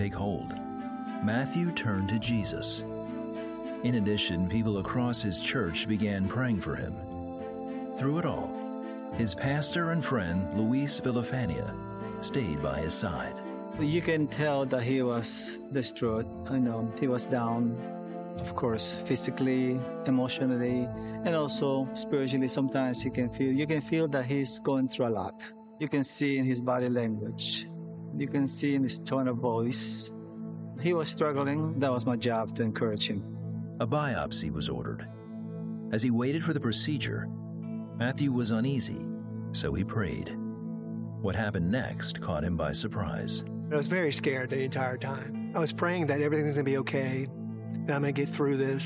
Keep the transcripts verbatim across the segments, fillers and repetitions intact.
take hold. Matthew turned to Jesus. In addition, people across his church began praying for him. Through it all, his pastor and friend, Luis Villafania, stayed by his side. You can tell that he was distraught. You know, he was down, of course, physically, emotionally, and also spiritually. Sometimes you can feel, you can feel that he's going through a lot. You can see in his body language. You can see in his tone of voice. He was struggling. That was my job, to encourage him. A biopsy was ordered. As he waited for the procedure, Matthew was uneasy, so he prayed. What happened next caught him by surprise. I was very scared the entire time. I was praying that everything's going to be okay, and I'm going to get through this.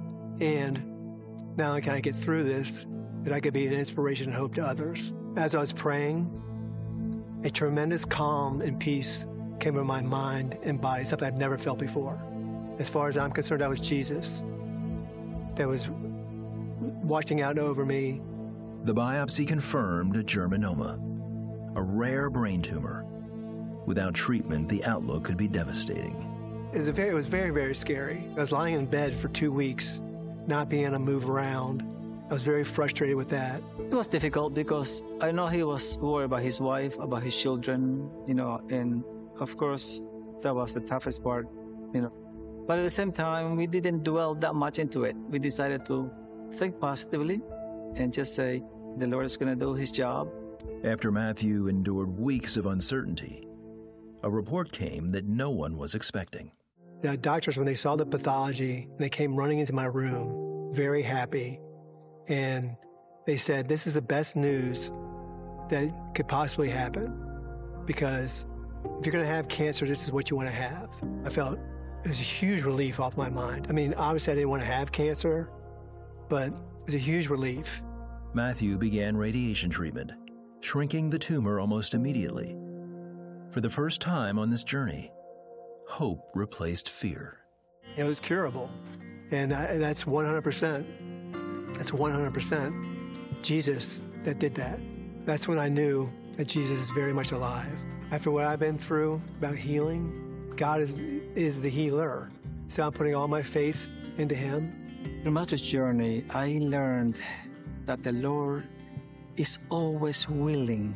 And not only can I get through this, that I could be an inspiration and hope to others. As I was praying, a tremendous calm and peace came over my mind and body, something I've never felt before. As far as I'm concerned, that was Jesus that was watching out over me. The biopsy confirmed a germinoma, a rare brain tumor. Without treatment, the outlook could be devastating. It was, a very, it was very, very scary. I was lying in bed for two weeks, not being able to move around. I was very frustrated with that. It was difficult because I know he was worried about his wife, about his children, you know, and of course, that was the toughest part, you know. But at the same time, we didn't dwell that much into it. We decided to think positively and just say, the Lord is going to do his job. After Matthew endured weeks of uncertainty, a report came that no one was expecting. The doctors, when they saw the pathology, they came running into my room, very happy, and they said, this is the best news that could possibly happen, because if you're going to have cancer, this is what you want to have. I felt it was a huge relief off my mind. I mean, obviously I didn't want to have cancer, but it was a huge relief. Matthew began radiation treatment, shrinking the tumor almost immediately. For the first time on this journey, hope replaced fear. It was curable, and, I, and that's one hundred percent. That's one hundred percent Jesus that did that. That's when I knew that Jesus is very much alive. After what I've been through about healing, God is, is the healer. So I'm putting all my faith into him. Through Matthew's journey, I learned that the Lord is always willing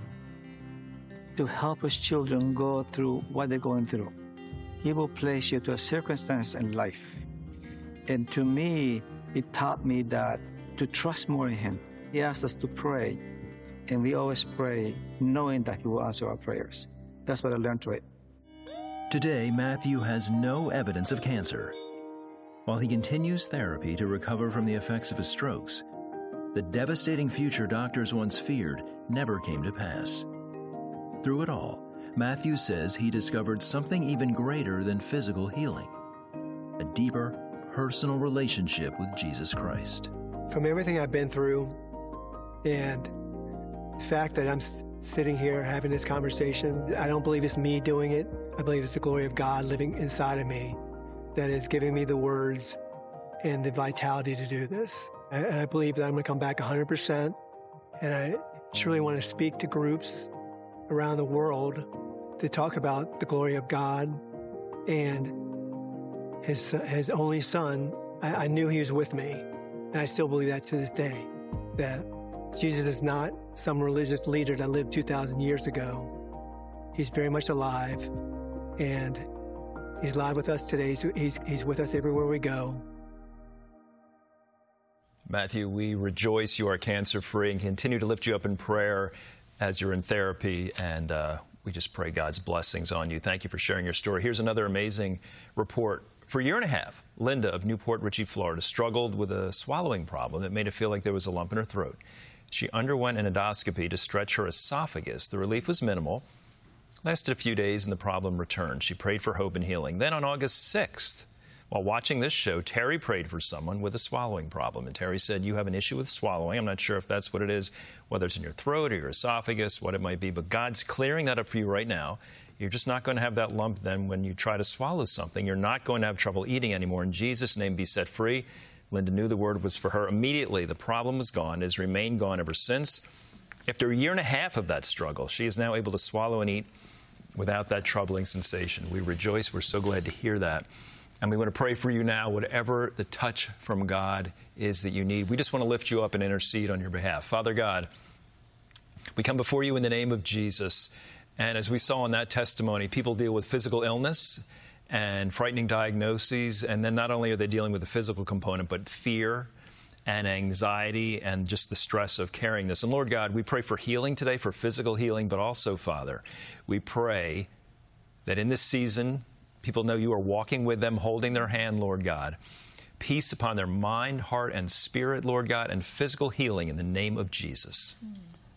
to help his children go through what they're going through. He will place you to a circumstance in life. And to me, it taught me that to trust more in him. He asked us to pray, and we always pray knowing that he will answer our prayers. That's what I learned through it. Today, Matthew has no evidence of cancer. While he continues therapy to recover from the effects of his strokes, the devastating future doctors once feared never came to pass. Through it all, Matthew says he discovered something even greater than physical healing, a deeper, personal relationship with Jesus Christ. From everything I've been through, and the fact that I'm sitting here having this conversation, I don't believe it's me doing it. I believe it's the glory of God living inside of me that is giving me the words and the vitality to do this. And I believe that I'm going to come back one hundred percent, and I truly want to speak to groups around the world to talk about the glory of God and his, his only son. I, I knew he was with me, and I still believe that to this day, that Jesus is not some religious leader that lived two thousand years ago. He's very much alive, and he's alive with us today. So he's, he's with us everywhere we go. Matthew, we rejoice you are cancer-free and continue to lift you up in prayer as you're in therapy, and uh, we just pray God's blessings on you. Thank you for sharing your story. Here's another amazing report. For a year and a half, Linda of Newport Richey, Florida, struggled with a swallowing problem that made it feel like there was a lump in her throat. She underwent an endoscopy to stretch her esophagus. The relief was minimal, lasted a few days, and the problem returned. She prayed for hope and healing. Then on August sixth, while watching this show, Terry prayed for someone with a swallowing problem. And Terry said, you have an issue with swallowing. I'm not sure if that's what it is, whether it's in your throat or your esophagus, what it might be. But God's clearing that up for you right now. You're just not going to have that lump then when you try to swallow something. You're not going to have trouble eating anymore. In Jesus' name, be set free. Linda knew the word was for her. Immediately, the problem was gone. It has remained gone ever since. After a year and a half of that struggle, she is now able to swallow and eat without that troubling sensation. We rejoice. We're so glad to hear that. And we want to pray for you now, whatever the touch from God is that you need. We just want to lift you up and intercede on your behalf. Father God, we come before you in the name of Jesus. And as we saw in that testimony, people deal with physical illness and frightening diagnoses. And then not only are they dealing with the physical component, but fear and anxiety and just the stress of carrying this. And Lord God, we pray for healing today, for physical healing, but also, Father, we pray that in this season, people know you are walking with them, holding their hand, Lord God. Peace upon their mind, heart, and spirit, Lord God, and physical healing in the name of Jesus. Mm.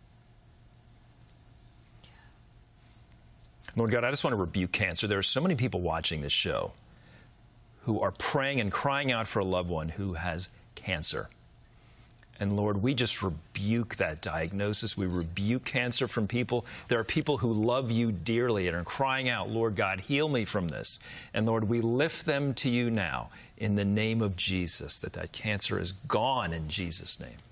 Lord God, I just want to rebuke cancer. There are so many people watching this show who are praying and crying out for a loved one who has cancer. And Lord, we just rebuke that diagnosis. We rebuke cancer from people. There are people who love you dearly and are crying out, Lord God, heal me from this. And Lord, we lift them to you now in the name of Jesus, that that cancer is gone in Jesus' name.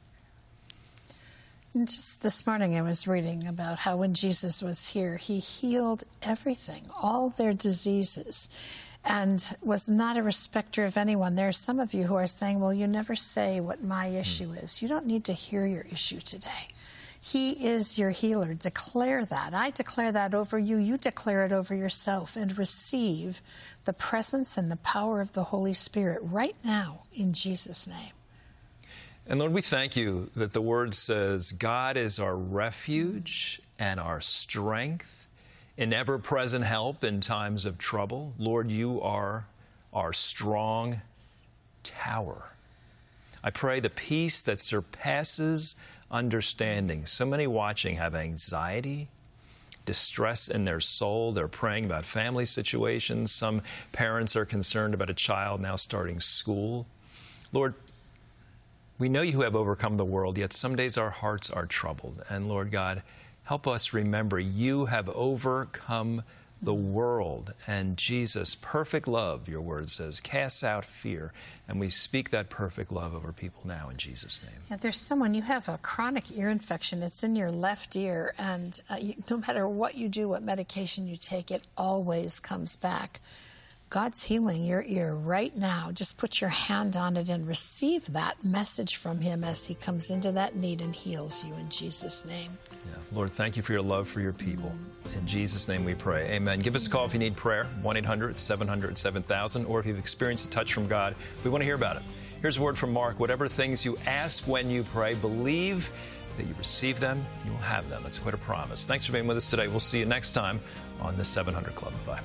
Just this morning I was reading about how when Jesus was here, he healed everything, all their diseases, and was not a respecter of anyone. There are some of you who are saying, well, you never say what my issue is. You don't need to hear your issue today. He is your healer. Declare that. I declare that over you. You declare it over yourself and receive the presence and the power of the Holy Spirit right now in Jesus' name. And Lord, we thank you that the word says God is our refuge and our strength, an ever-present help in times of trouble. Lord, you are our strong tower. I pray the peace that surpasses understanding. So many watching have anxiety, distress in their soul. They're praying about family situations. Some parents are concerned about a child now starting school. Lord, we know you have overcome the world, yet some days our hearts are troubled. And Lord God, help us remember you have overcome the world. And Jesus, perfect love, your word says, casts out fear. And we speak that perfect love over people now in Jesus' name. Yeah, there's someone, you have a chronic ear infection. It's in your left ear. And uh, you, no matter what you do, what medication you take, it always comes back. God's healing your ear right now. Just put your hand on it and receive that message from him as he comes into that need and heals you in Jesus' name. Yeah. Lord, thank you for your love for your people. In Jesus' name we pray. Amen. Give us a call if you need prayer, one eight hundred seven hundred seven thousand, or if you've experienced a touch from God. We want to hear about it. Here's a word from Mark. Whatever things you ask when you pray, believe that you receive them, you will have them. That's quite a promise. Thanks for being with us today. We'll see you next time on the seven hundred Club. Bye.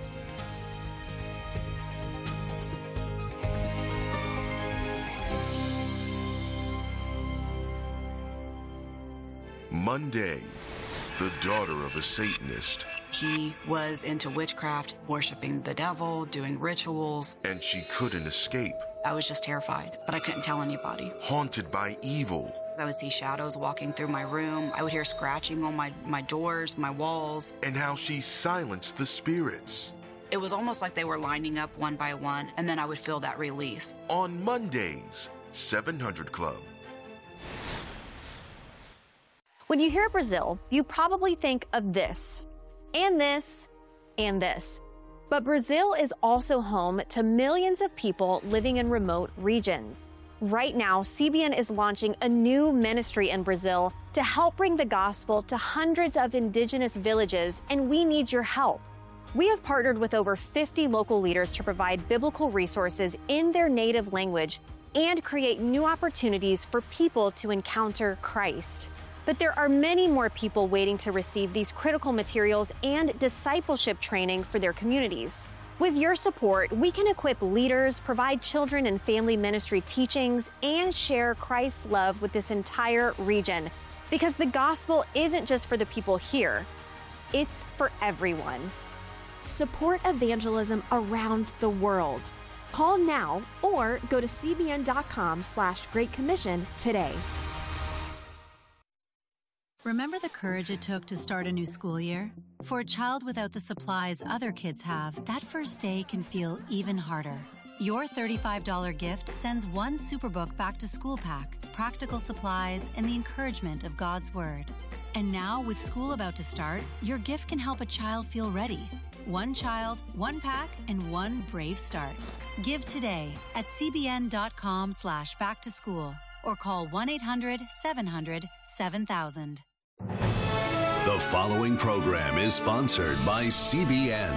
Monday, the daughter of a Satanist. He was into witchcraft, worshiping the devil, doing rituals. And she couldn't escape. I was just terrified, but I couldn't tell anybody. Haunted by evil. I would see shadows walking through my room. I would hear scratching on my, my doors, my walls. And how she silenced the spirits. It was almost like they were lining up one by one, and then I would feel that release. On Mondays, seven hundred Club. When you hear Brazil, you probably think of this, and this, and this. But Brazil is also home to millions of people living in remote regions. Right now, C B N is launching a new ministry in Brazil to help bring the gospel to hundreds of indigenous villages, and we need your help. We have partnered with over fifty local leaders to provide biblical resources in their native language and create new opportunities for people to encounter Christ. But there are many more people waiting to receive these critical materials and discipleship training for their communities. With your support, we can equip leaders, provide children and family ministry teachings, and share Christ's love with this entire region. Because the gospel isn't just for the people here, it's for everyone. Support evangelism around the world. Call now or go to cbn.com slash Great Commission today. Remember the courage it took to start a new school year? For a child without the supplies other kids have, that first day can feel even harder. Your thirty-five dollars gift sends one Superbook back to school pack, practical supplies, and the encouragement of God's Word. And now, with school about to start, your gift can help a child feel ready. One child, one pack, and one brave start. Give today at cbn.com slash back to school or call one eight hundred seven hundred seven thousand. The following program is sponsored by C B N.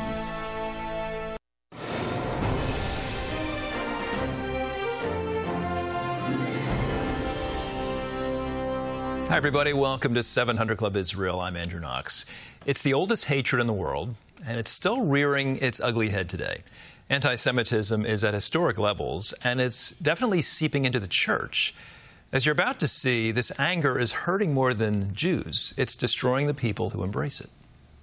Hi, everybody. Welcome to seven hundred Club Israel. I'm Andrew Knox. It's the oldest hatred in the world, and it's still rearing its ugly head today. Anti-Semitism is at historic levels, and it's definitely seeping into the church. As you're about to see, this anger is hurting more than Jews. It's destroying the people who embrace it.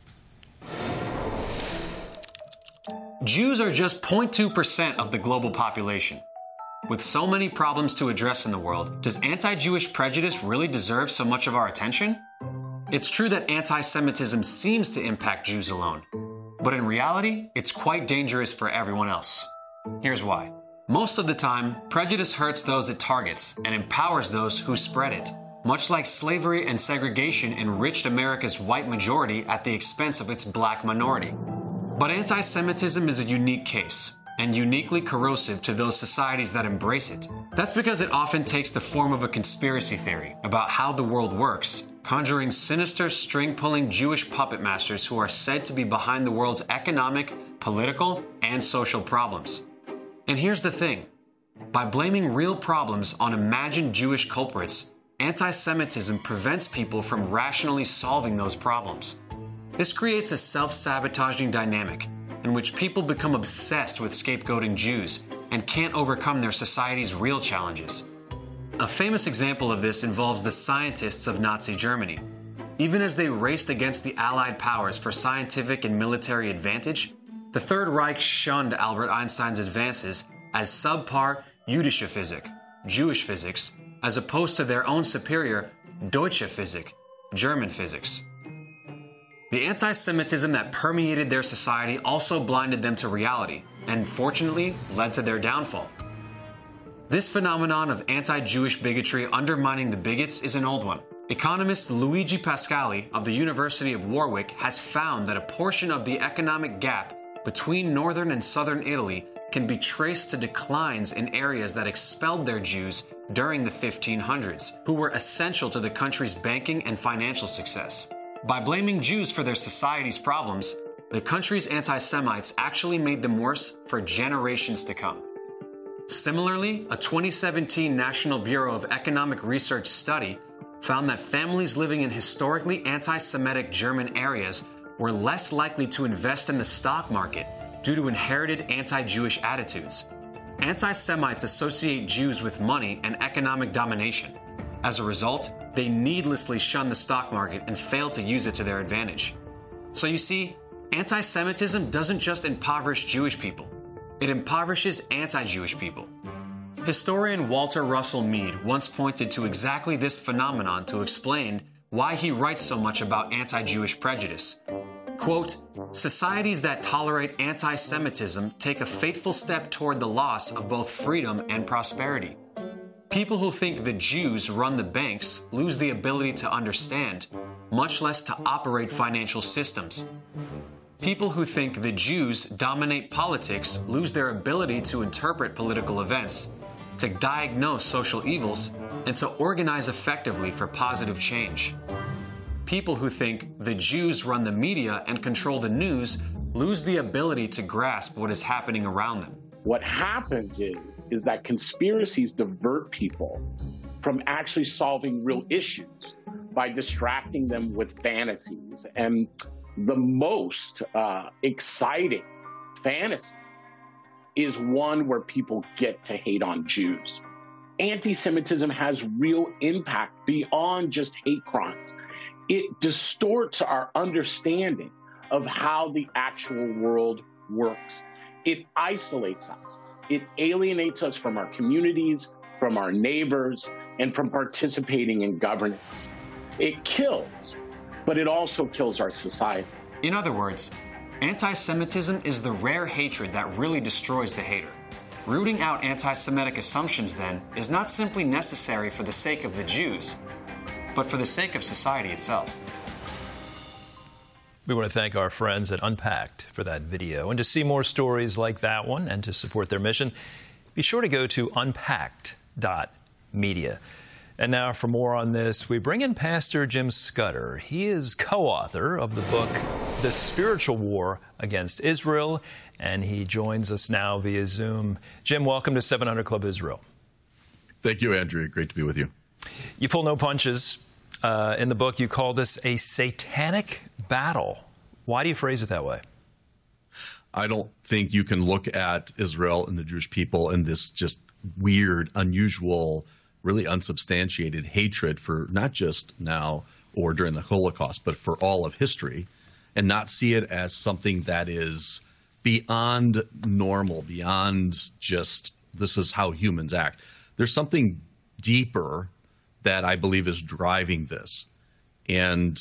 Jews are just zero point two percent of the global population. With so many problems to address in the world, does anti-Jewish prejudice really deserve so much of our attention? It's true that anti-Semitism seems to impact Jews alone, but in reality, it's quite dangerous for everyone else. Here's why. Most of the time, prejudice hurts those it targets and empowers those who spread it, much like slavery and segregation enriched America's white majority at the expense of its black minority. But anti-Semitism is a unique case, and uniquely corrosive to those societies that embrace it. That's because it often takes the form of a conspiracy theory about how the world works, conjuring sinister, string-pulling Jewish puppet masters who are said to be behind the world's economic, political, and social problems. And here's the thing. By blaming real problems on imagined Jewish culprits, anti-Semitism prevents people from rationally solving those problems. This creates a self-sabotaging dynamic in which people become obsessed with scapegoating Jews and can't overcome their society's real challenges. A famous example of this involves the scientists of Nazi Germany. Even as they raced against the Allied powers for scientific and military advantage, the Third Reich shunned Albert Einstein's advances as subpar Jüdische Physik, Jewish physics, as opposed to their own superior Deutsche Physik, German physics. The anti-Semitism that permeated their society also blinded them to reality, and fortunately led to their downfall. This phenomenon of anti-Jewish bigotry undermining the bigots is an old one. Economist Luigi Pascali of the University of Warwick has found that a portion of the economic gap between northern and southern Italy can be traced to declines in areas that expelled their Jews during the fifteen hundreds, who were essential to the country's banking and financial success. By blaming Jews for their society's problems, the country's anti-Semites actually made them worse for generations to come. Similarly, a twenty seventeen National Bureau of Economic Research study found that families living in historically anti-Semitic German areas were less likely to invest in the stock market due to inherited anti-Jewish attitudes. Anti-Semites associate Jews with money and economic domination. As a result, they needlessly shun the stock market and fail to use it to their advantage. So you see, anti-Semitism doesn't just impoverish Jewish people. It impoverishes anti-Jewish people. Historian Walter Russell Mead once pointed to exactly this phenomenon to explain why he writes so much about anti-Jewish prejudice. Quote, "Societies that tolerate anti-Semitism take a fateful step toward the loss of both freedom and prosperity. People who think the Jews run the banks lose the ability to understand, much less to operate financial systems. People who think the Jews dominate politics lose their ability to interpret political events, to diagnose social evils, and to organize effectively for positive change. People who think the Jews run the media and control the news lose the ability to grasp what is happening around them." What happens is, is that conspiracies divert people from actually solving real issues by distracting them with fantasies. And the most uh, exciting fantasy is one where people get to hate on Jews. Anti-Semitism has real impact beyond just hate crimes. It distorts our understanding of how the actual world works. It isolates us. It alienates us from our communities, from our neighbors, and from participating in governance. It kills, but it also kills our society. In other words, anti-Semitism is the rare hatred that really destroys the hater. Rooting out anti-Semitic assumptions, then, is not simply necessary for the sake of the Jews. but for the sake of society itself. We want to thank our friends at Unpacked for that video. And to see more stories like that one and to support their mission, be sure to go to unpacked dot media. And now for more on this, we bring in Pastor Jim Scudder. He is co-author of the book, The Spiritual War Against Israel, and he joins us now via Zoom. Jim, welcome to seven hundred Club Israel. Thank you, Andrew. Great to be with you. You pull no punches. Uh, in the book, you call this a satanic battle. Why do you phrase it that way? I don't think you can look at Israel and the Jewish people in this just weird, unusual, really unsubstantiated hatred for not just now or during the Holocaust, but for all of history, and not see it as something that is beyond normal, beyond just this is how humans act. There's something deeper that I believe is driving this. And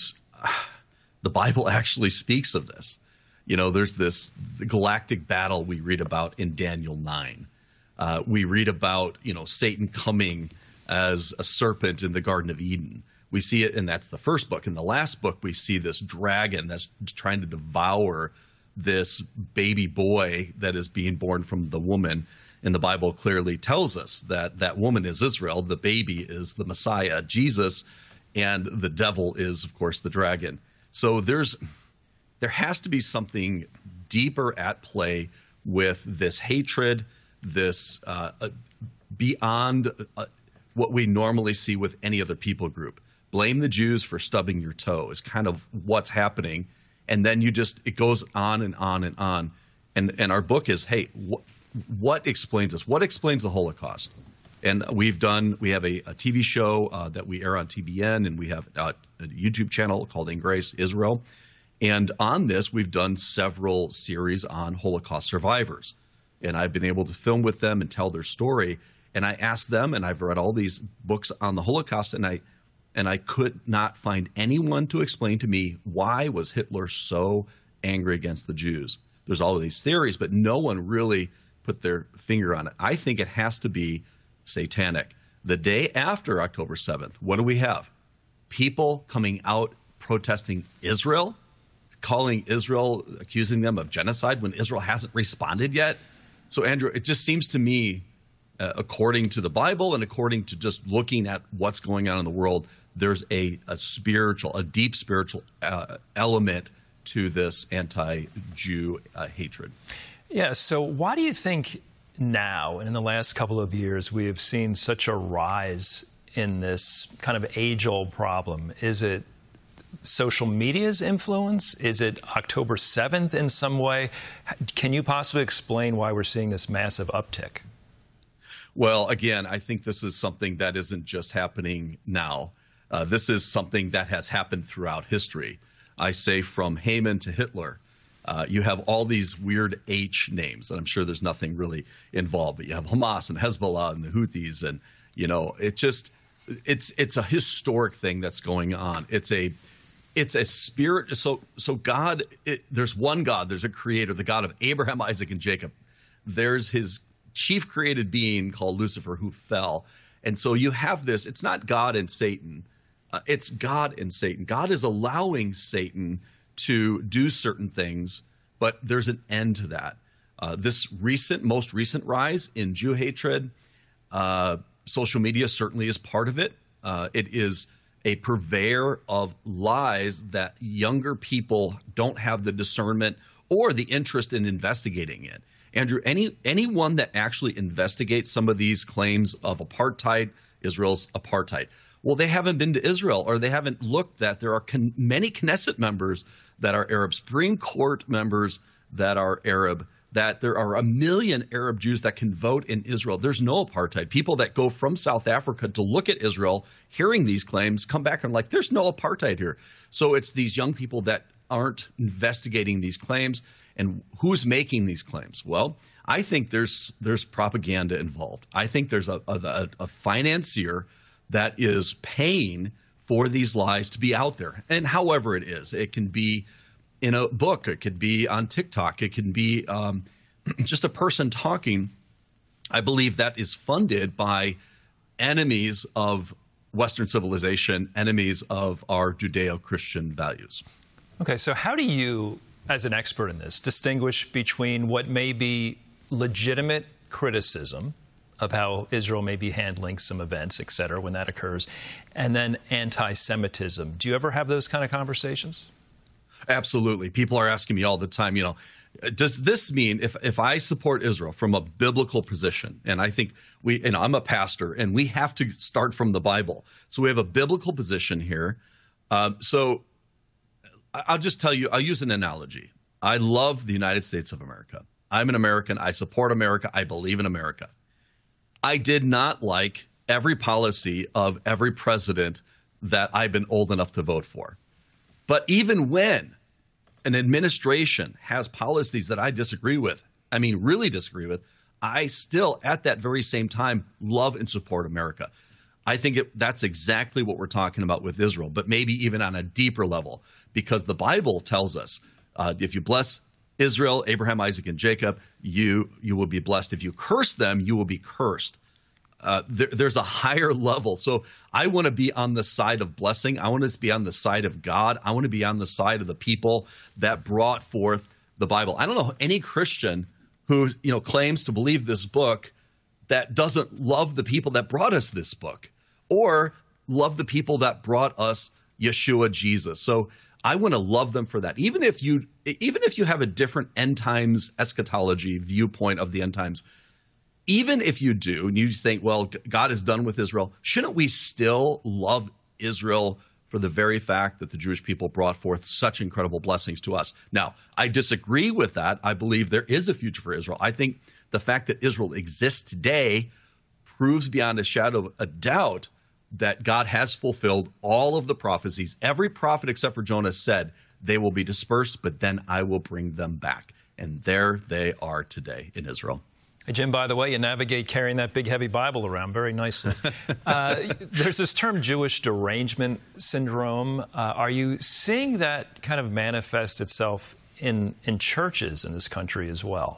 the Bible actually speaks of this. You know, there's this the galactic battle we read about in Daniel nine. Uh, we read about, you know, Satan coming as a serpent in the Garden of Eden. We see it, and that's the first book. In the last book, we see this dragon that's trying to devour this baby boy that is being born from the woman. And the Bible clearly tells us that that woman is Israel, the baby is the Messiah, Jesus, and the devil is, of course, the dragon. So there's there has to be something deeper at play with this hatred, this uh, uh, beyond uh, what we normally see with any other people group. Blame the Jews for stubbing your toe is kind of what's happening. And then you just, it goes on and on and on. And, and our book is, hey, wh- what explains this? What explains the Holocaust? And we've done, we have a, a T V show uh, that we air on T B N, and we have uh, a YouTube channel called In Grace Israel. And on this, we've done several series on Holocaust survivors. And I've been able to film with them and tell their story. And I asked them, and I've read all these books on the Holocaust, and I and I could not find anyone to explain to me why was Hitler so angry against the Jews. There's all of these theories, but no one really put their finger on it. I think it has to be satanic. The day after October seventh, what do we have? People coming out protesting Israel, calling Israel, accusing them of genocide when Israel hasn't responded yet. So, Andrew, it just seems to me, uh, according to the Bible and according to just looking at what's going on in the world, there's a, a spiritual, a deep spiritual uh, element to this anti-Jew uh, hatred. Yeah, so why do you think now, and in the last couple of years, we have seen such a rise in this kind of age-old problem? Is it social media's influence? Is it October seventh in some way? Can you possibly explain why we're seeing this massive uptick? Well, again, I think this is something that isn't just happening now. Uh, this is something that has happened throughout history. I say from Haman to Hitler. Uh, you have all these weird H names, and I'm sure there's nothing really involved, but you have Hamas and Hezbollah and the Houthis, and, you know, it just, it's it's a historic thing that's going on. It's a It's a spirit. So, so God, it, there's one God. There's a creator, the God of Abraham, Isaac, and Jacob. There's his chief created being called Lucifer, who fell. And so you have this. It's not God and Satan. Uh, it's God and Satan. God is allowing Satan to do certain things, but there's an end to that. Uh, this recent, most recent rise in Jew hatred, uh, social media certainly is part of it. Uh, it is a purveyor of lies that younger people don't have the discernment or the interest in investigating it. Andrew, any anyone that actually investigates some of these claims of apartheid, Israel's apartheid, well, they haven't been to Israel, or they haven't looked that there are con- many Knesset members that are Arab, Supreme Court members that are Arab, that there are a million Arab Jews that can vote in Israel. There's no apartheid. People that go from South Africa to look at Israel, hearing these claims, come back and like, there's no apartheid here. So it's these young people that aren't investigating these claims. And who's making these claims? Well, I think there's there's propaganda involved. I think there's a, a, a financier that is paying for these lies to be out there. And however it is, it can be in a book, it could be on TikTok, it can be um, just a person talking. I believe that is funded by enemies of Western civilization, enemies of our Judeo-Christian values. Okay, so how do you, as an expert in this, distinguish between what may be legitimate criticism of how Israel may be handling some events, et cetera, when that occurs, and then anti-Semitism? Do you ever have those kind of conversations? Absolutely. People are asking me all the time, you know, does this mean if, if I support Israel from a biblical position, and I think we, you know, I'm a pastor, and we have to start from the Bible. So we have a biblical position here. Um, so I'll just tell you, I'll use an analogy. I love the United States of America. I'm an American. I support America. I believe in America. I did not like every policy of every president that I've been old enough to vote for. But even when an administration has policies that I disagree with, I mean, really disagree with, I still, at that very same time, love and support America. I think it, that's exactly what we're talking about with Israel, but maybe even on a deeper level, because the Bible tells us uh, if you bless Israel, Abraham, Isaac, and Jacob, you you will be blessed. If you curse them, you will be cursed. Uh, there, there's a higher level. So I want to be on the side of blessing. I want to be on the side of God. I want to be on the side of the people that brought forth the Bible. I don't know any Christian who, you know, claims to believe this book that doesn't love the people that brought us this book or love the people that brought us Yeshua, Jesus. So I want to love them for that. Even if you, even if you have a different end times eschatology viewpoint of the end times, even if you do, and you think, well, God is done with Israel, shouldn't we still love Israel for the very fact that the Jewish people brought forth such incredible blessings to us? Now, I disagree with that. I believe there is a future for Israel. I think the fact that Israel exists today proves beyond a shadow of a doubt that God has fulfilled all of the prophecies. Every prophet except for Jonah said they will be dispersed, but then I will bring them back. And there they are today in Israel. Hey, Jim, by the way, you navigate carrying that big, heavy Bible around very nicely. uh, there's this term Jewish derangement syndrome. Uh, are you seeing that kind of manifest itself in, in churches in this country as well?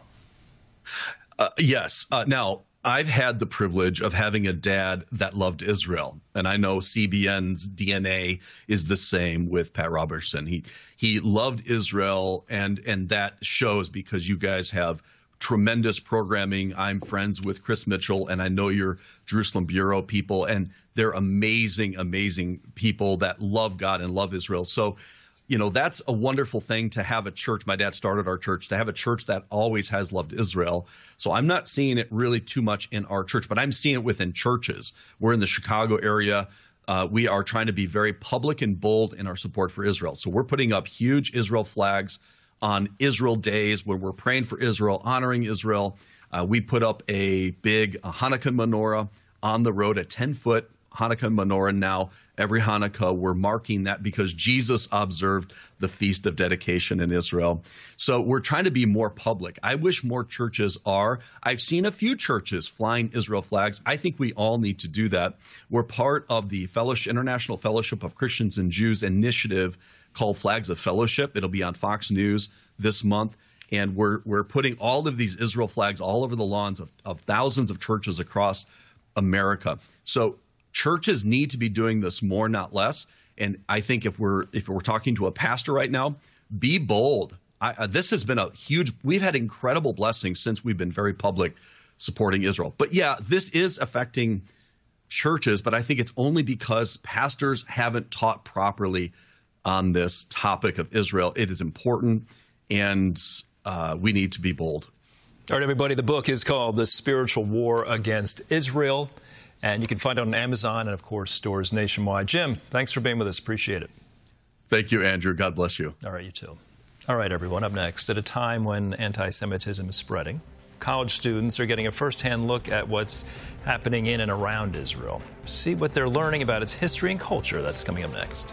Uh, yes. Uh, now, I've had the privilege of having a dad that loved Israel, and I know C B N's D N A is the same with Pat Robertson. He he loved Israel, and and that shows because you guys have tremendous programming. I'm friends with Chris Mitchell, and I know your Jerusalem Bureau people, and they're amazing, amazing people that love God and love Israel. So, you know, that's a wonderful thing to have a church. My dad started our church, to have a church that always has loved Israel. So I'm not seeing it really too much in our church, but I'm seeing it within churches. We're in the Chicago area. Uh, we are trying to be very public and bold in our support for Israel. So we're putting up huge Israel flags on Israel days where we're praying for Israel, honoring Israel. Uh, we put up a big uh, Hanukkah menorah on the road, a ten-foot Hanukkah menorah now. Every Hanukkah, we're marking that because Jesus observed the Feast of Dedication in Israel. So we're trying to be more public. I wish more churches are. I've seen a few churches flying Israel flags. I think we all need to do that. We're part of the Fellowship, International Fellowship of Christians and Jews initiative called Flags of Fellowship. It'll be on Fox News this month. And we're we're putting all of these Israel flags all over the lawns of, of thousands of churches across America. So churches need to be doing this more, not less. And I think if we're if we're talking to a pastor right now, be bold. I, uh, this has been a huge, we've had incredible blessings since we've been very public supporting Israel. But yeah, this is affecting churches, but I think it's only because pastors haven't taught properly on this topic of Israel. It is important, and uh, we need to be bold. All right, everybody, the book is called The Spiritual War Against Israel, and you can find it on Amazon and, of course, stores nationwide. Jim, thanks for being with us. Appreciate it. Thank you, Andrew. God bless you. All right, you too. All right, everyone, up next, at a time when anti-Semitism is spreading, college students are getting a first-hand look at what's happening in and around Israel. See what they're learning about its history and culture. That's coming up next.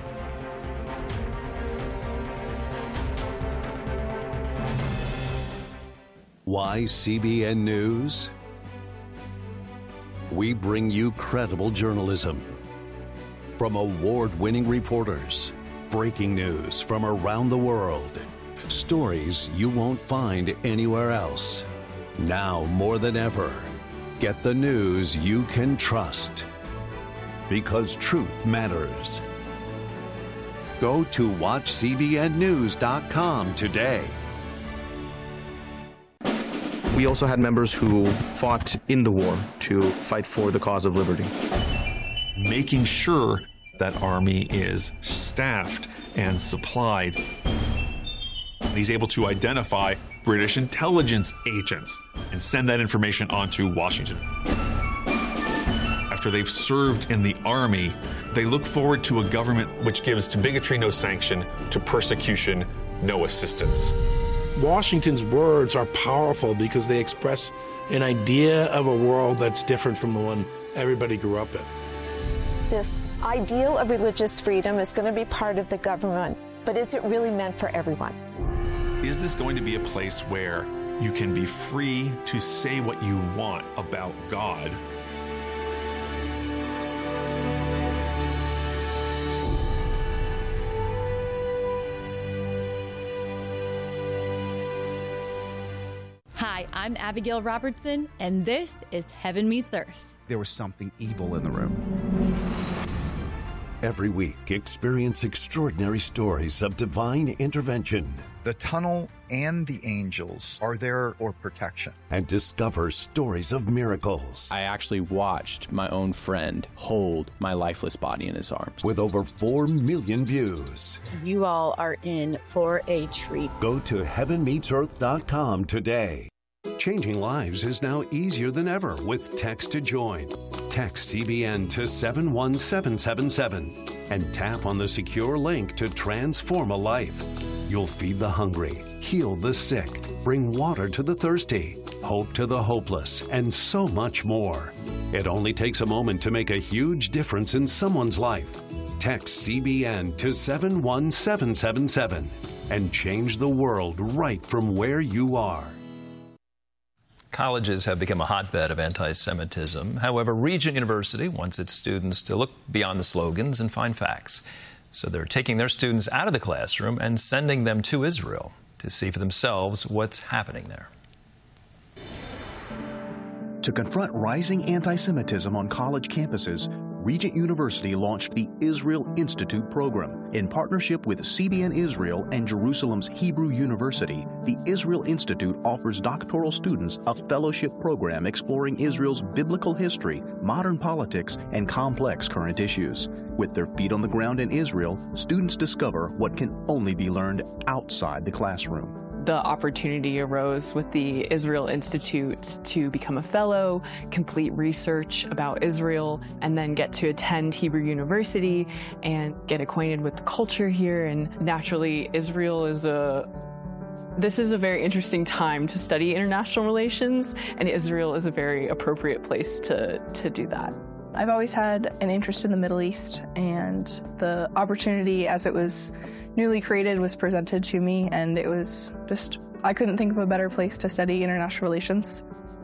Why C B N News? We bring you credible journalism from award-winning reporters, breaking news from around the world, stories you won't find anywhere else. Now more than ever, get the news you can trust. because truth matters. Go to watch C B N news dot com today. We also had members who fought in the war to fight for the cause of liberty. Making sure that army is staffed and supplied. He's able to identify British intelligence agents and send that information on to Washington. After they've served in the army, they look forward to a government which gives to bigotry no sanction, to persecution no assistance. Washington's words are powerful because they express an idea of a world that's different from the one everybody grew up in. This ideal of religious freedom is going to be part of the government, but is it really meant for everyone? Is this going to be a place where you can be free to say what you want about God? Hi, I'm Abigail Robertson, and this is Heaven Meets Earth. There was something evil in the room. Every week, experience extraordinary stories of divine intervention. The tunnel and the angels are there for protection. And discover stories of miracles. I actually watched my own friend hold my lifeless body in his arms. With over four million views. You all are in for a treat. Go to heaven meets earth dot com today. Changing lives is now easier than ever with Text to Join. Text C B N to seven one seven seven seven and tap on the secure link to transform a life. You'll feed the hungry, heal the sick, bring water to the thirsty, hope to the hopeless, and so much more. It only takes a moment to make a huge difference in someone's life. Text C B N to seven one seven seven seven and change the world right from where you are. Colleges have become a hotbed of anti-Semitism. However, Regent University wants its students to look beyond the slogans and find facts. So they're taking their students out of the classroom and sending them to Israel to see for themselves what's happening there. To confront rising anti-Semitism on college campuses, Regent University launched the Israel Institute program. In partnership with C B N Israel and Jerusalem's Hebrew University, the Israel Institute offers doctoral students a fellowship program exploring Israel's biblical history, modern politics, and complex current issues. With their feet on the ground in Israel, students discover what can only be learned outside the classroom. The opportunity arose with the Israel Institute to become a fellow, complete research about Israel, and then get to attend Hebrew University and get acquainted with the culture here. And naturally, Israel is a This is a very interesting time to study international relations, and Israel is a very appropriate place to, to do that. I've always had an interest in the Middle East, and the opportunity as it was newly created was presented to me, and it was just, I couldn't think of a better place to study international relations.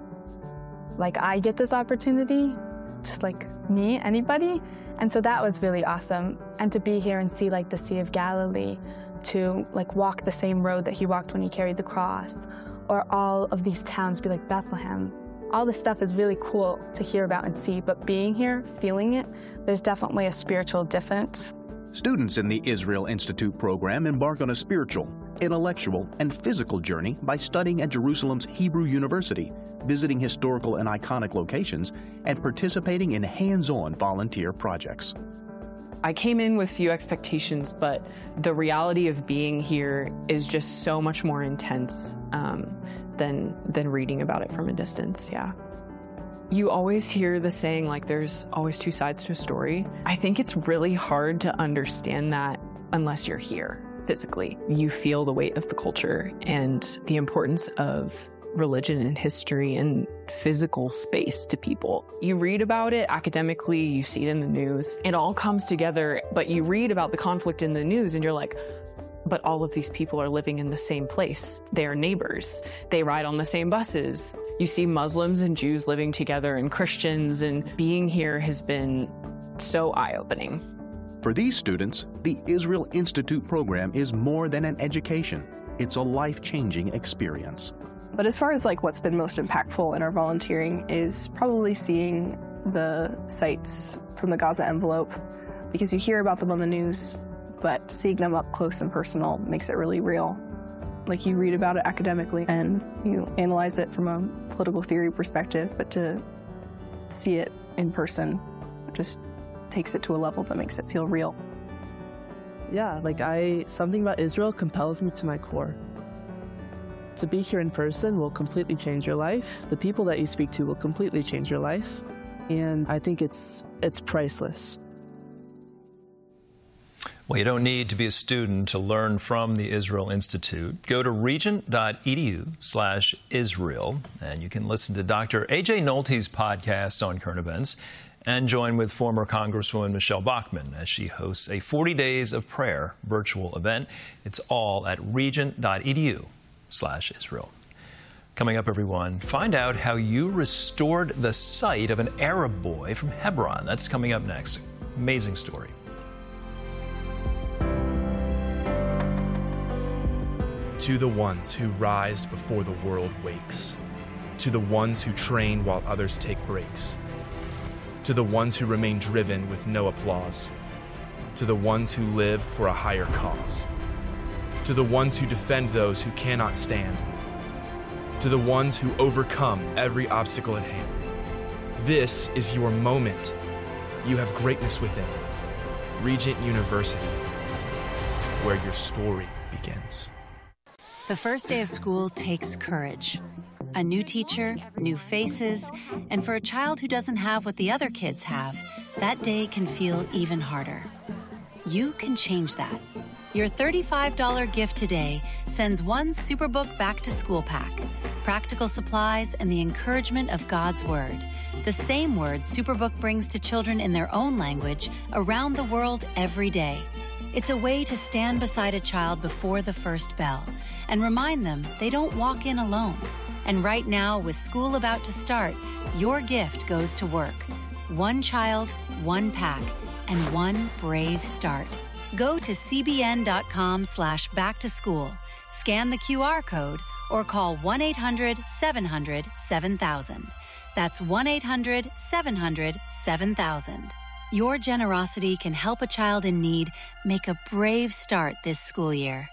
Like, I get this opportunity, just like me, anybody, and so that was really awesome. And to be here and see like the Sea of Galilee, to like walk the same road that he walked when he carried the cross, or all of these towns be like Bethlehem. All this stuff is really cool to hear about and see, but being here, feeling it, there's definitely a spiritual difference. Students in the Israel Institute program embark on a spiritual, intellectual, and physical journey by studying at Jerusalem's Hebrew University, visiting historical and iconic locations, and participating in hands-on volunteer projects. I came in with few expectations, but the reality of being here is just so much more intense um, than than reading about it from a distance, yeah. You always hear the saying, like, there's always two sides to a story. I think it's really hard to understand that unless you're here physically. You feel the weight of the culture and the importance of religion and history and physical space to people. You read about it academically, you see it in the news. It all comes together, but you read about the conflict in the news and you're like, but all of these people are living in the same place. They are neighbors. They ride on the same buses. You see Muslims and Jews living together and Christians, and being here has been so eye-opening. For these students, the Israel Institute program is more than an education. It's a life-changing experience. But as far as like what's been most impactful in our volunteering is probably seeing the sites from the Gaza envelope, because you hear about them on the news, but seeing them up close and personal makes it really real. Like, you read about it academically and you analyze it from a political theory perspective, but to see it in person just takes it to a level that makes it feel real. Yeah, like I, something about Israel compels me to my core. To be here in person will completely change your life. The people that you speak to will completely change your life. And I think it's it's priceless. Well, you don't need to be a student to learn from the Israel Institute. Go to regent.edu slash Israel, and you can listen to Doctor A J Nolte's podcast on current events and join with former Congresswoman Michelle Bachmann as she hosts a forty days of prayer virtual event. It's all at regent.edu slash Israel. Coming up, everyone, find out how you restored the sight of an Arab boy from Hebron. That's coming up next. Amazing story. To the ones who rise before the world wakes. To the ones who train while others take breaks. To the ones who remain driven with no applause. To the ones who live for a higher cause. To the ones who defend those who cannot stand. To the ones who overcome every obstacle at hand. This is your moment. You have greatness within. Regent University, where your story begins. The first day of school takes courage. A new teacher, new faces, and for a child who doesn't have what the other kids have, that day can feel even harder. You can change that. Your thirty-five dollars gift today sends one Superbook Back to School pack, practical supplies, and the encouragement of God's Word. The same word Superbook brings to children in their own language around the world every day. It's a way to stand beside a child before the first bell and remind them they don't walk in alone. And right now, with school about to start, your gift goes to work. One child, one pack, and one brave start. Go to cbn.com slash back to school, scan the Q R code, or call one eight hundred seven hundred seven thousand. That's one eight hundred seven hundred seven thousand. Your generosity can help a child in need make a brave start this school year.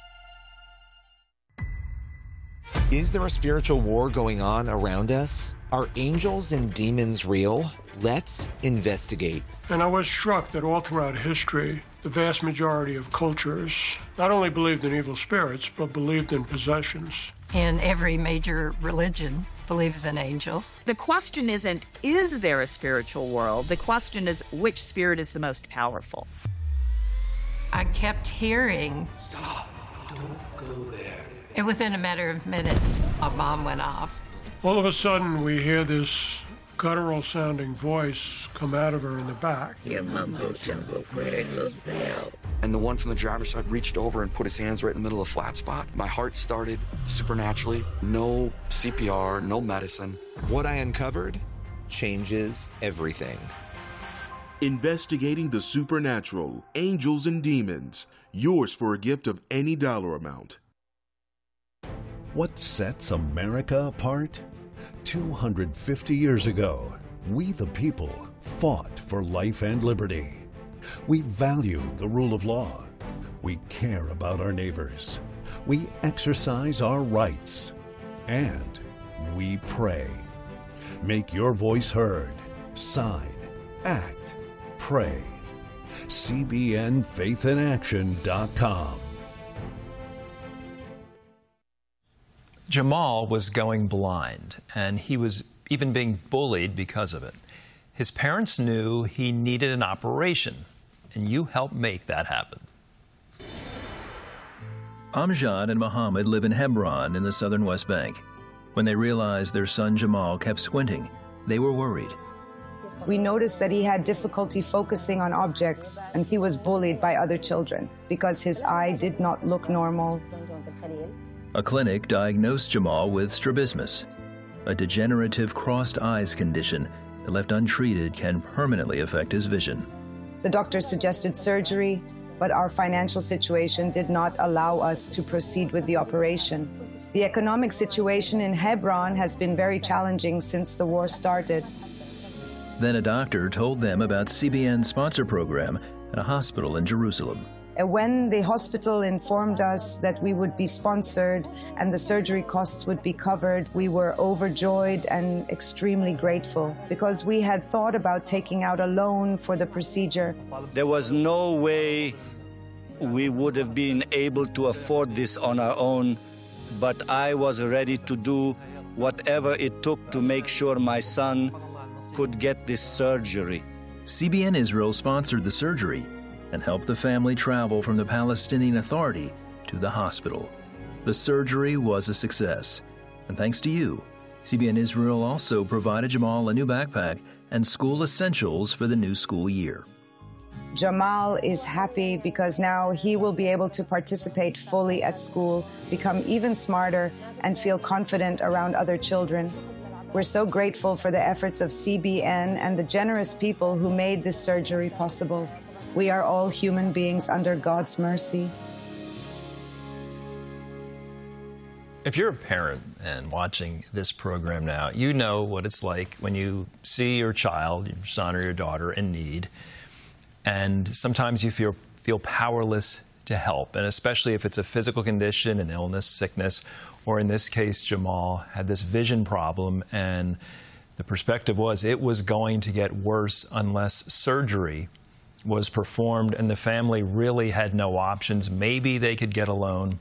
Is there a spiritual war going on around us? Are angels and demons real? Let's investigate. And I was struck that all throughout history, the vast majority of cultures not only believed in evil spirits, but believed in possessions. And every major religion believes in angels. The question isn't, is there a spiritual world? The question is, which spirit is the most powerful? I kept hearing, stop, don't go there. And within a matter of minutes, a bomb went off. All of a sudden, we hear this guttural-sounding voice come out of her in the back. Your mumbo-jumbo prayers will fail. And the one from the driver's side reached over and put his hands right in the middle of the flat spot. My heart started supernaturally. No C P R, no medicine. What I uncovered changes everything. Investigating the supernatural, angels and demons. Yours for a gift of any dollar amount. What sets America apart? two hundred fifty years ago, we the people fought for life and liberty. We value the rule of law. We care about our neighbors. We exercise our rights. And we pray. Make your voice heard. Sign. Act. Pray. C B N faith in action dot com. Jamal was going blind, and he was even being bullied because of it. His parents knew he needed an operation, and you helped make that happen. Amjad and Muhammad live in Hebron in the southern West Bank. When they realized their son Jamal kept squinting, they were worried. We noticed that he had difficulty focusing on objects, and he was bullied by other children because his eye did not look normal. A clinic diagnosed Jamal with strabismus, a degenerative crossed eyes condition that left untreated can permanently affect his vision. The doctor suggested surgery, but our financial situation did not allow us to proceed with the operation. The economic situation in Hebron has been very challenging since the war started. then a doctor, told them about C B N's sponsor program at a hospital in Jerusalem. When the hospital informed us that we would be sponsored and the surgery costs would be covered, we were overjoyed and extremely grateful because we had thought about taking out a loan for the procedure. There was no way we would have been able to afford this on our own, but I was ready to do whatever it took to make sure my son could get this surgery. C B N Israel sponsored the surgery and helped the family travel from the Palestinian Authority to the hospital. The surgery was a success, and thanks to you, C B N Israel also provided Jamal a new backpack and school essentials for the new school year. Jamal is happy because now he will be able to participate fully at school, become even smarter, and feel confident around other children. We're so grateful for the efforts of C B N and the generous people who made this surgery possible. We are all human beings under God's mercy. If you're a parent and watching this program now, you know what it's like when you see your child, your son or your daughter in need, and sometimes you feel feel powerless to help, and especially if it's a physical condition, an illness, sickness, or in this case, Jamal had this vision problem, and the perspective was it was going to get worse unless surgery was performed, and the family really had no options. Maybe they could get a loan.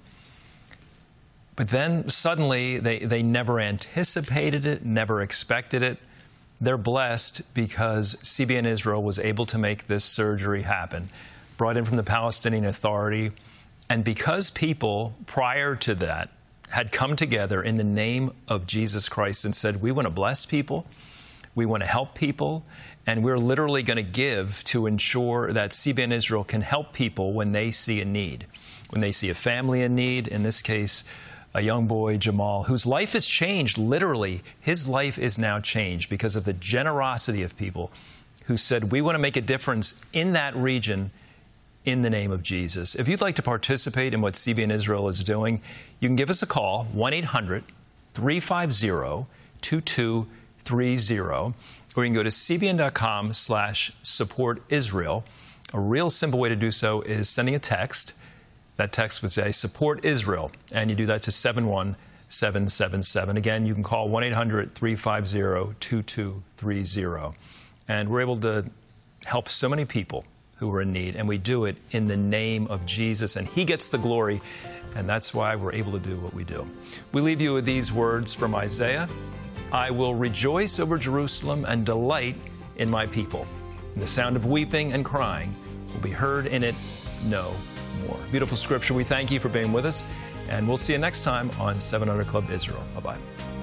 But then suddenly they, they never anticipated it, never expected it. They're blessed because C B N Israel was able to make this surgery happen, brought in from the Palestinian Authority. And because people prior to that had come together in the name of Jesus Christ and said, we want to bless people, we want to help people, and we're literally going to give to ensure that C B N Israel can help people when they see a need. When they see a family in need, in this case, a young boy, Jamal, whose life has changed, literally. His life is now changed because of the generosity of people who said, we want to make a difference in that region in the name of Jesus. If you'd like to participate in what C B N Israel is doing, you can give us a call, one eight hundred, three five zero, two two three zero. Or you can go to cbn.com slash support Israel. A real simple way to do so is sending a text. That text would say support Israel, and you do that to seven one seven seven seven. Again, you can call one eight hundred, three five zero, two two three zero. And we're able to help so many people who are in need, and we do it in the name of Jesus, and He gets the glory, and that's why we're able to do what we do. We leave you with these words from Isaiah. I will rejoice over Jerusalem and delight in my people. And the sound of weeping and crying will be heard in it no more. Beautiful scripture. We thank you for being with us, and we'll see you next time on seven hundred Club Israel. Bye-bye.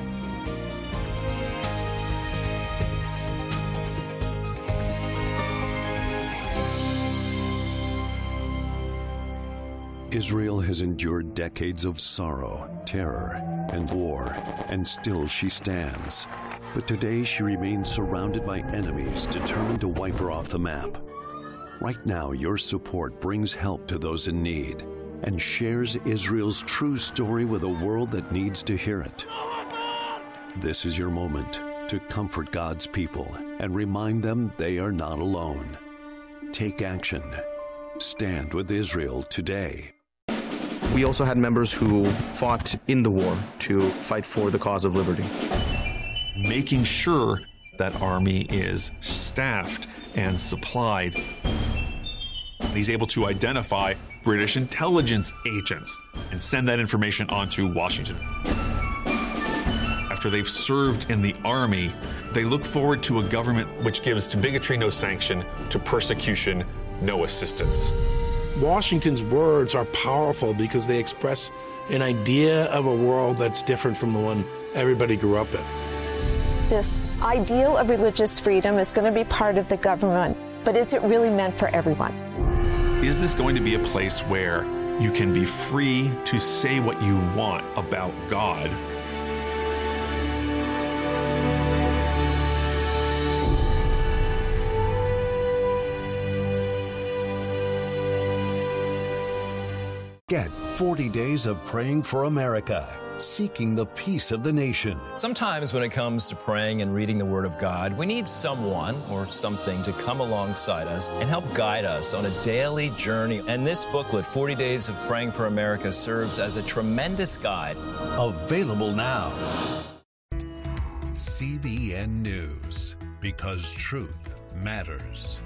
Israel has endured decades of sorrow, terror, and war, and still she stands. But today she remains surrounded by enemies determined to wipe her off the map. Right now, your support brings help to those in need and shares Israel's true story with a world that needs to hear it. This is your moment to comfort God's people and remind them they are not alone. Take action. Stand with Israel today. We also had members who fought in the war to fight for the cause of liberty. Making sure that army is staffed and supplied. He's able to identify British intelligence agents and send that information on to Washington. After they've served in the army, they look forward to a government which gives to bigotry no sanction, to persecution no assistance. Washington's words are powerful because they express an idea of a world that's different from the one everybody grew up in. This ideal of religious freedom is going to be part of the government, but is it really meant for everyone? Is this going to be a place where you can be free to say what you want about God? Get forty days of praying for America. seeking the peace of the nation. Sometimes when it comes to praying and reading the Word of God, we need someone or something to come alongside us and help guide us on a daily journey. And this booklet, forty days of Praying for America, serves as a tremendous guide. Available now. C B N News, because truth matters.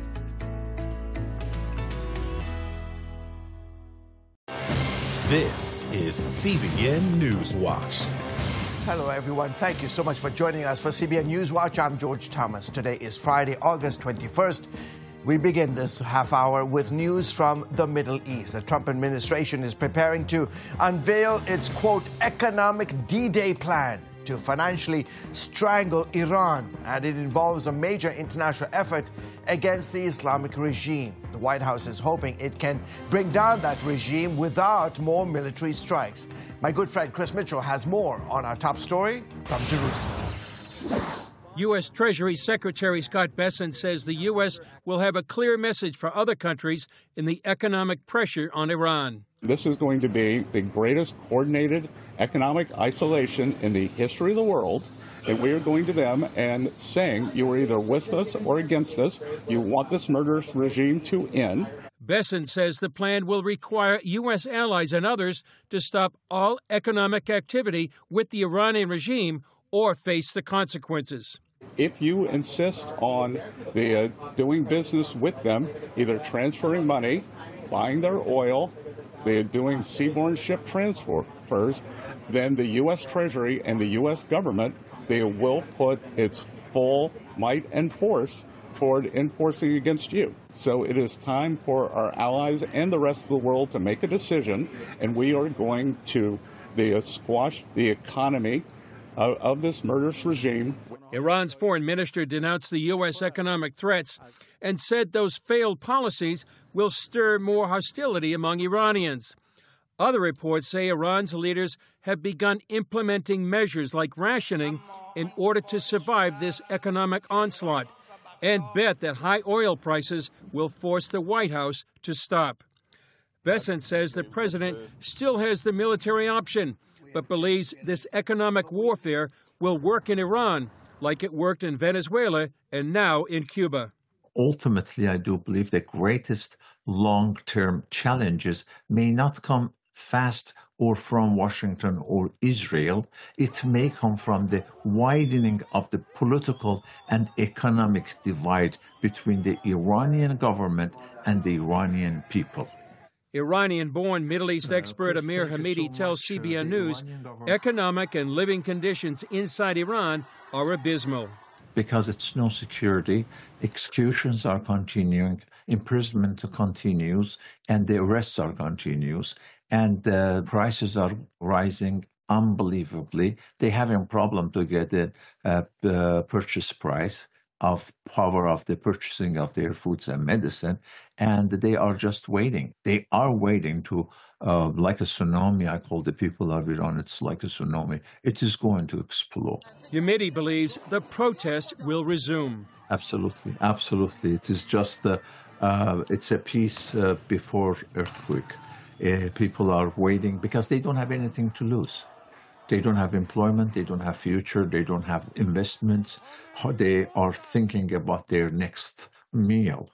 This is C B N News Watch. Hello, everyone. Thank you so much for joining us for C B N News Watch. I'm George Thomas. Today is Friday, August twenty-first. We begin this half hour with news from the Middle East. The Trump administration is preparing to unveil its, quote, economic D-Day plan to financially strangle Iran, and it involves a major international effort against the Islamic regime. The White House is hoping it can bring down that regime without more military strikes. My good friend Chris Mitchell has more on our top story from Jerusalem. U S. Treasury Secretary Scott Bessent says the U S will have a clear message for other countries in the economic pressure on Iran. This is going to be the greatest coordinated economic isolation in the history of the world. And we are going to them and saying, you are either with us or against us. You want this murderous regime to end. Bessent says the plan will require U S allies and others to stop all economic activity with the Iranian regime or face the consequences. If you insist on the, uh, doing business with them, either transferring money, buying their oil, they're doing seaborne ship transfers, then the U S. Treasury and the U S government, they will put its full might and force toward enforcing against you. So it is time for our allies and the rest of the world to make a decision, and we are going to the, uh, squash the economy of, of this murderous regime. Iran's foreign minister denounced the U S economic threats and said those failed policies will stir more hostility among Iranians. Other reports say Iran's leaders have begun implementing measures like rationing in order to survive this economic onslaught, and bet that high oil prices will force the White House to stop. Bessent says the president still has the military option, but believes this economic warfare will work in Iran like it worked in Venezuela and now in Cuba. Ultimately, I do believe the greatest long-term challenges may not come fast or from Washington or Israel. It may come from the widening of the political and economic divide between the Iranian government and the Iranian people. Iranian-born Middle East expert Amir Hamidi tells C B N News economic and living conditions inside Iran are abysmal. Because it's no security, executions are continuing, imprisonment continues, and the arrests are continuous, and the prices are rising unbelievably. They have a problem to get the uh, uh, purchase price of power of the purchasing of their foods and medicine, and they are just waiting. They are waiting to, uh, like a tsunami, I call the people of Iran, it's like a tsunami. It is going to explode. Hamidi believes the protests will resume. Absolutely, absolutely. It is just, uh, uh, it's a peace uh, before earthquake. Uh, people are waiting because they don't have anything to lose. They don't have employment, they don't have future, they don't have investments. They are thinking about their next meal,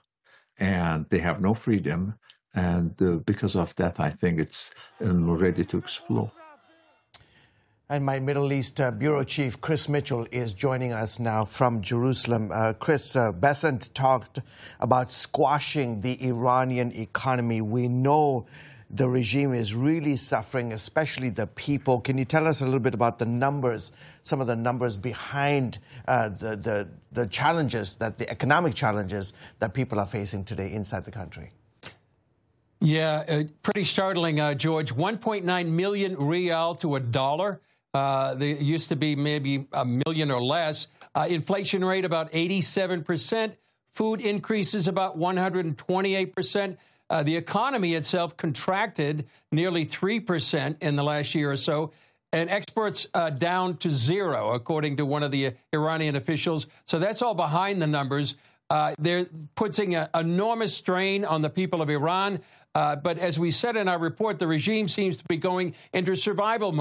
and they have no freedom. And uh, because of that, I think it's um, ready to explode. And my Middle East uh, Bureau Chief, Chris Mitchell, is joining us now from Jerusalem. Uh, Chris, uh, Bessent talked about squashing the Iranian economy. We know the regime is really suffering, especially the people. Can you tell us a little bit about the numbers, some of the numbers behind uh, the, the, the challenges, that the economic challenges that people are facing today inside the country? Yeah, uh, pretty startling, uh, George. one point nine million rial to a dollar. Uh, there used to be maybe a million or less. Uh, inflation rate about eighty-seven percent. Food increases about one hundred twenty-eight percent. Uh, the economy itself contracted nearly three percent in the last year or so, and exports uh, down to zero, according to one of the Iranian officials. So that's all behind the numbers. Uh, they're putting an enormous strain on the people of Iran. Uh, but as we said in our report, the regime seems to be going into survival mode,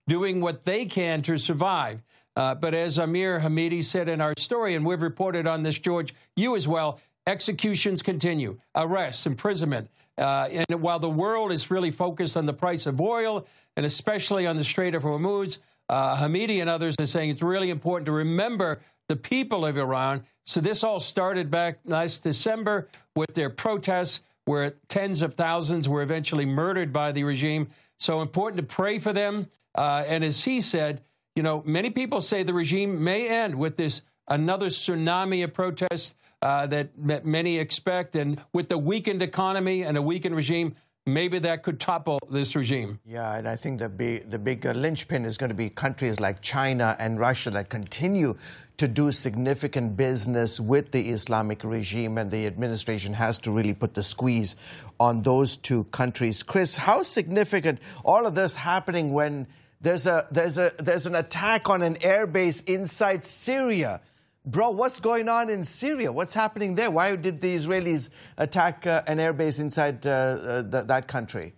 doing what they can to survive. Uh, but as Amir Hamidi said in our story, and we've reported on this, George, you as well, executions continue, arrests, imprisonment. Uh, and while the world is really focused on the price of oil, and especially on the Strait of Hormuz, uh, Hamidi and others are saying it's really important to remember the people of Iran. So this all started back last December with their protests, where tens of thousands were eventually murdered by the regime. So important to pray for them. Uh, and as he said, you know, many people say the regime may end with this another tsunami of protests uh, that, that many expect. And with the weakened economy and a weakened regime, maybe that could topple this regime. Yeah, and I think the big, the big uh, linchpin is going to be countries like China and Russia that continue to do significant business with the Islamic regime, and the administration has to really put the squeeze on those two countries. Chris, how significant all of this happening when there's a there's a there's an attack on an airbase inside Syria? Bro, what's going on in Syria? What's happening there? Why did the Israelis attack uh, an airbase inside uh, uh, th that country?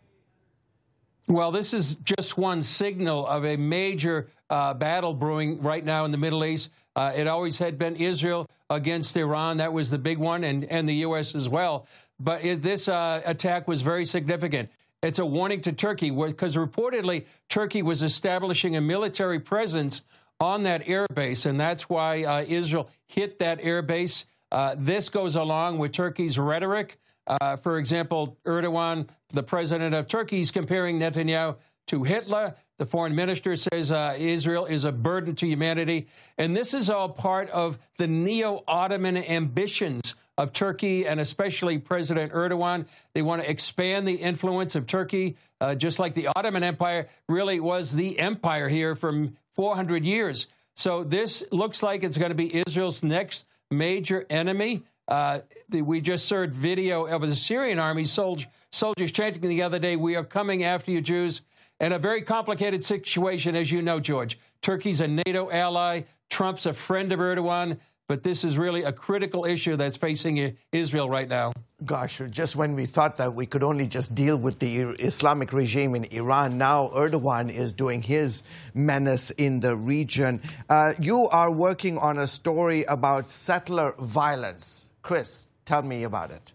Well, this is just one signal of a major uh, battle brewing right now in the Middle East. Uh, it always had been Israel against Iran. That was the big one, and, and the U S as well. But it, this uh, attack was very significant. It's a warning to Turkey, because reportedly Turkey was establishing a military presence on that airbase, and that's why uh, Israel hit that airbase. Uh, this goes along with Turkey's rhetoric. Uh, for example, Erdogan, the president of Turkey, is comparing Netanyahu to Hitler. The foreign minister says uh, Israel is a burden to humanity. And this is all part of the neo-Ottoman ambitions of Turkey, and especially President Erdogan. They want to expand the influence of Turkey, uh, just like the Ottoman Empire really was the empire here for four hundred years. So this looks like it's going to be Israel's next major enemy. Uh, the, we just saw video of the Syrian army soldier, soldiers chanting the other day, "We are coming after you, Jews." And a very complicated situation, as you know, George. Turkey's a NATO ally. Trump's a friend of Erdogan. But this is really a critical issue that's facing Israel right now. Gosh, just when we thought that we could only just deal with the Islamic regime in Iran, now Erdogan is doing his menace in the region. Uh, you are working on a story about settler violence. Chris, tell me about it.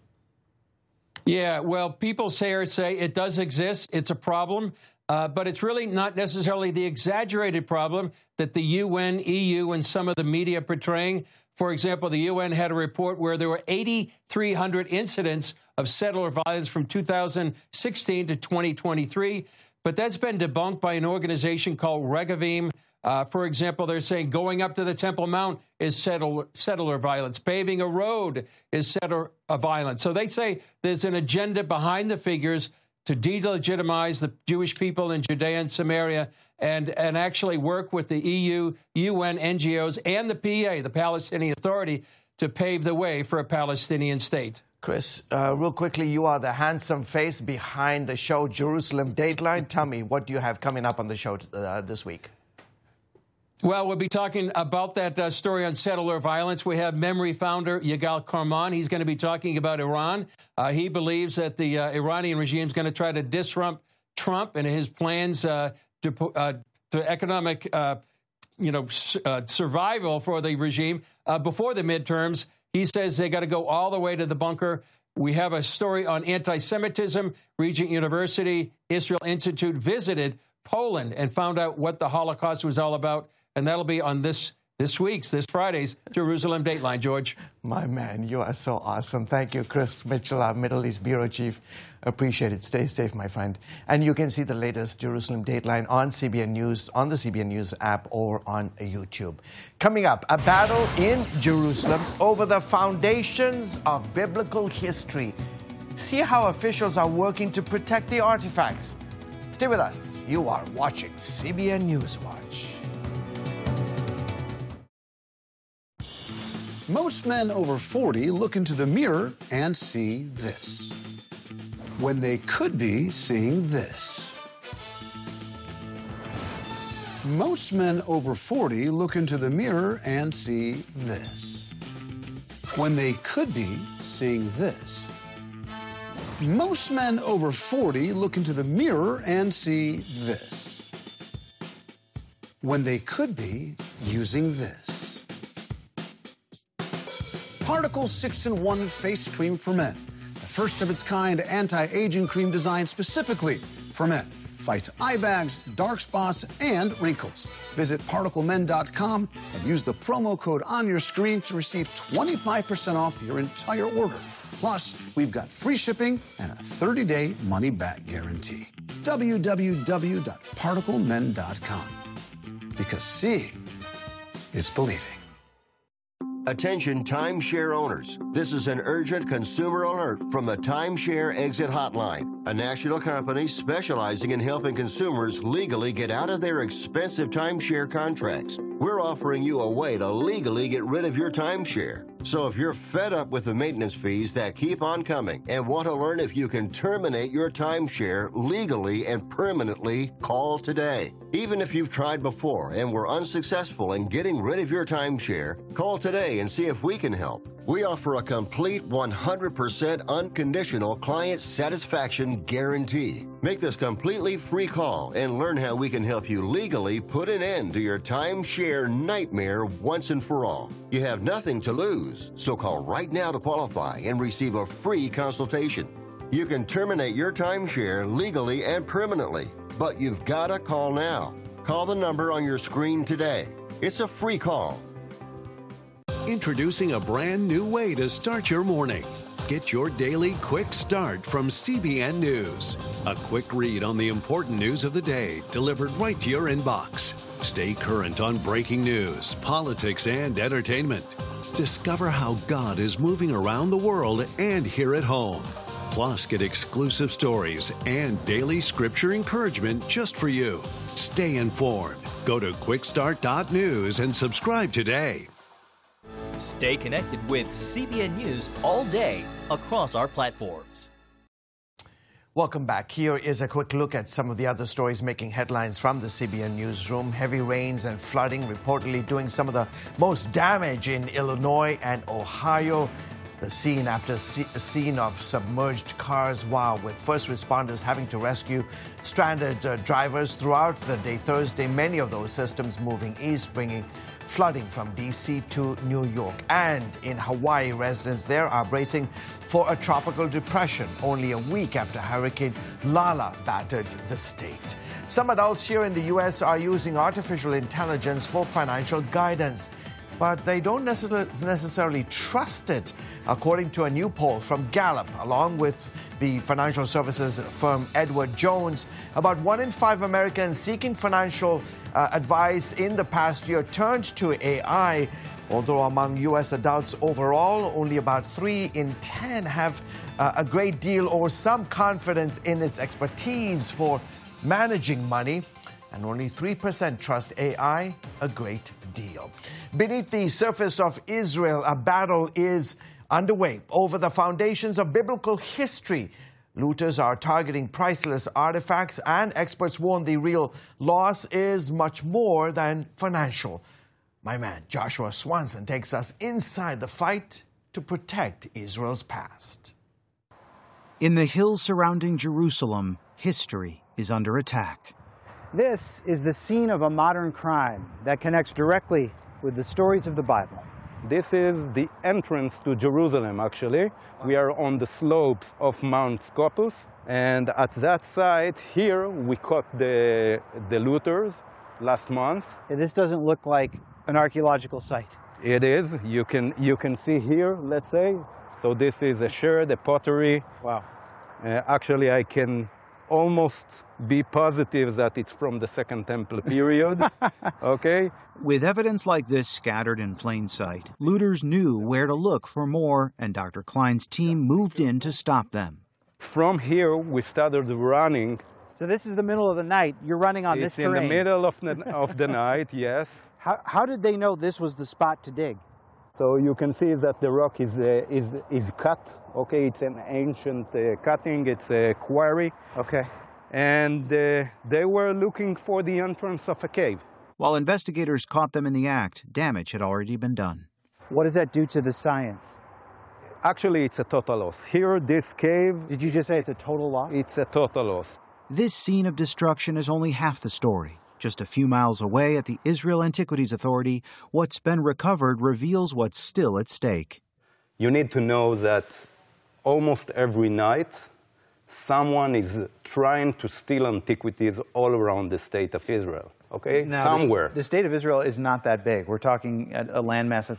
Yeah, well, people say, say it does exist. It's a problem. Uh, but it's really not necessarily the exaggerated problem that the U N, E U, and some of the media portraying. For example, the U N had a report where there were eight thousand three hundred incidents of settler violence from two thousand sixteen to twenty twenty-three. But that's been debunked by an organization called Regavim. Uh, for example, they're saying going up to the Temple Mount is settler, settler violence. Paving a road is settler uh, violence. So they say there's an agenda behind the figures to delegitimize the Jewish people in Judea and Samaria, and, and actually work with the E U, U N, N G Os, and the P A, the Palestinian Authority, to pave the way for a Palestinian state. Chris, uh, real quickly, you are the handsome face behind the show Jerusalem Dateline. Tell me, what do you have coming up on the show uh, this week? Well, we'll be talking about that uh, story on settler violence. We have Memory founder Yigal Karman. He's going to be talking about Iran. Uh, he believes that the uh, Iranian regime is going to try to disrupt Trump and his plans uh, to, uh, to economic, uh, you know, uh, survival for the regime uh, before the midterms. He says they got to go all the way to the bunker. We have a story on anti-Semitism. Regent University, Israel Institute visited Poland and found out what the Holocaust was all about. And that'll be on this this week's, this Friday's Jerusalem Dateline, George. My man, you are so awesome. Thank you, Chris Mitchell, our Middle East Bureau Chief. Appreciate it. Stay safe, my friend. And you can see the latest Jerusalem Dateline on C B N News, on the C B N News app, or on YouTube. Coming up, a battle in Jerusalem over the foundations of biblical history. See how officials are working to protect the artifacts. Stay with us. You are watching C B N News Watch. Most men over forty look into the mirror and see this, when they could be seeing this. Most men over forty look into the mirror and see this, when they could be seeing this. Most men over forty look into the mirror and see this, when they could be using this. Particle six in one Face Cream for Men. The first of its kind anti-aging cream designed specifically for men. Fights eye bags, dark spots, and wrinkles. Visit particle men dot com and use the promo code on your screen to receive twenty-five percent off your entire order. Plus, we've got free shipping and a thirty-day money-back guarantee. w w w dot particle men dot com. Because seeing is believing. Attention timeshare owners. This is an urgent consumer alert from the Timeshare Exit Hotline, a national company specializing in helping consumers legally get out of their expensive timeshare contracts. We're offering you a way to legally get rid of your timeshare. So if you're fed up with the maintenance fees that keep on coming and want to learn if you can terminate your timeshare legally and permanently, call today. Even if you've tried before and were unsuccessful in getting rid of your timeshare, call today and see if we can help. We offer a complete one hundred percent unconditional client satisfaction guarantee. Make this completely free call and learn how we can help you legally put an end to your timeshare nightmare once and for all. You have nothing to lose, so call right now to qualify and receive a free consultation. You can terminate your timeshare legally and permanently, but you've got to call now. Call the number on your screen today. It's a free call. Introducing a brand new way to start your morning. Get your daily quick start from C B N News. A quick read on the important news of the day delivered right to your inbox. Stay current on breaking news, politics, and entertainment. Discover how God is moving around the world and here at home. Plus, get exclusive stories and daily scripture encouragement just for you. Stay informed. Go to quick start dot news and subscribe today. Stay connected with C B N News all day across our platforms. Welcome back. Here is a quick look at some of the other stories making headlines from the C B N newsroom. Heavy rains and flooding reportedly doing some of the most damage in Illinois and Ohio. The scene after a scene of submerged cars, wow, with first responders having to rescue stranded uh, drivers throughout the day Thursday. Many of those systems moving east, bringing flooding from D C to New York. And in Hawaii, residents there are bracing for a tropical depression only a week after Hurricane Lala battered the state. Some adults here in the U S are using artificial intelligence for financial guidance, but they don't necessarily trust it, according to a new poll from Gallup, along with the financial services firm Edward Jones. About one in five Americans seeking financial uh, advice in the past year turned to A I, although among U S adults overall, only about three in ten have uh, a great deal or some confidence in its expertise for managing money, and only three percent trust A I a great deal. Beneath the surface of Israel, a battle is underway over the foundations of biblical history. Looters are targeting priceless artifacts, and experts warn the real loss is much more than financial. My man Joshua Swanson takes us inside the fight to protect Israel's past. In the hills surrounding Jerusalem, history is under attack. This is the scene of a modern crime that connects directly with the stories of the Bible. This is the entrance to Jerusalem, actually. We are on the slopes of Mount Scopus, and at that site here we caught the, the looters last month. Yeah, this doesn't look like an archaeological site. It is. You can, you can see here, let's say. So this is a sherd, a pottery. Wow. Uh, actually, I can almost be positive that it's from the Second Temple period. Okay? With evidence like this scattered in plain sight, looters knew where to look for more, and Doctor Klein's team moved in to stop them. From here, we started running. So this is the middle of the night. You're running on it's this terrain. It's in the middle of the, of the night, yes. How, how did they know this was the spot to dig? So you can see that the rock is, uh, is, is cut. Okay, it's an ancient uh, cutting. It's a quarry. Okay. And uh, they were looking for the entrance of a cave. While investigators caught them in the act, damage had already been done. What does that do to the science? Actually, it's a total loss. Here, this cave... Did you just say it's a total loss? It's a total loss. This scene of destruction is only half the story. Just a few miles away at the Israel Antiquities Authority, what's been recovered reveals what's still at stake. You need to know that almost every night, someone is trying to steal antiquities all around the state of Israel. Okay, now, somewhere. The, the state of Israel is not that big. We're talking a landmass that's